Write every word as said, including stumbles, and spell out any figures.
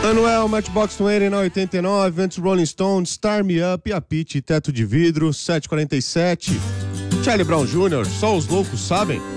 Anuel, Matchbox vinte na oitenta e nove, antes Rolling Stones, Star Me Up e a Pitty, Teto de Vidro, sete e quarenta e sete. Charlie Brown Júnior, só os loucos sabem.